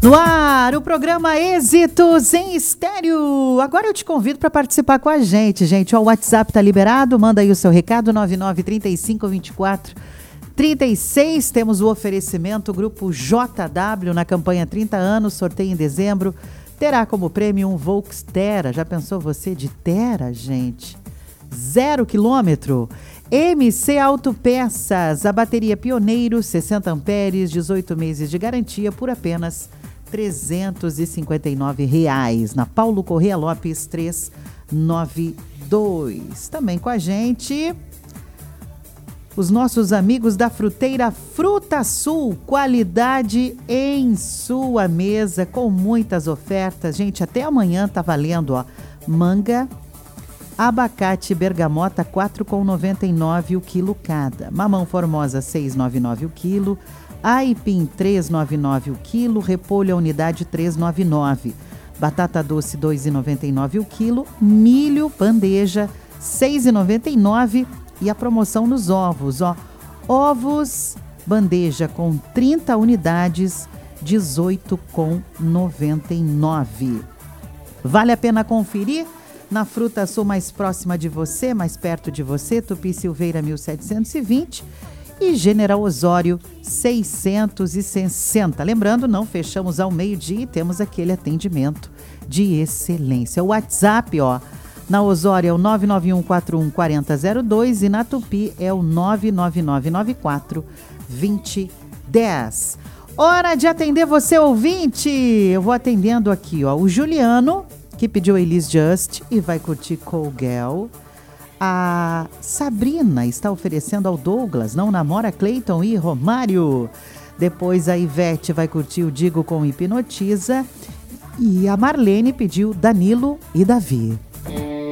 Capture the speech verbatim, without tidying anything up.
No ar, o programa Êxitos em Estéreo. Agora eu te convido para participar com a gente, gente. O WhatsApp tá liberado, manda aí o seu recado, nove nove três cinco, vinte e quatro, trinta e seis. Temos o oferecimento Grupo J W na campanha trinta anos, sorteio em dezembro. Terá como prêmio um Volks Tera. Já pensou você de Tera, gente? Zero quilômetro. M C Autopeças, a bateria Pioneiro, sessenta amperes, dezoito meses de garantia por apenas trezentos e cinquenta e nove reais, na Paulo Corrêa Lopes trezentos e noventa e dois. Também com a gente, os nossos amigos da fruteira Fruta Sul, qualidade em sua mesa, com muitas ofertas. Gente, até amanhã tá valendo, ó, manga, abacate bergamota quatro reais e noventa e nove centavos o quilo cada, mamão formosa seis reais e noventa e nove centavos o quilo, aipim três reais e noventa e nove centavos o quilo, repolho a unidade três reais e noventa e nove centavos, batata doce dois reais e noventa e nove centavos o quilo, milho bandeja seis reais e noventa e nove centavos e a promoção nos ovos, ó, ovos bandeja com trinta unidades dezoito reais e noventa e nove centavos. Vale a pena conferir? Na Fruta Sul, mais próxima de você, mais perto de você, Tupi Silveira mil setecentos e vinte e General Osório seiscentos e sessenta. Lembrando, não fechamos ao meio-dia e temos aquele atendimento de excelência. O WhatsApp, ó, na Osório é o nove nove um quatro um quatro zero zero dois e na Tupi é o nove nove nove nove quatro dois zero um zero. Hora de atender você, ouvinte. Eu vou atendendo aqui, ó, o Juliano, que pediu a Elis Just e vai curtir Call Girl. A Sabrina está oferecendo ao Douglas, Não Namora, Cleiton e Romário. Depois a Ivete vai curtir o Digo com Hipnotiza. E a Marlene pediu Danilo e Davi.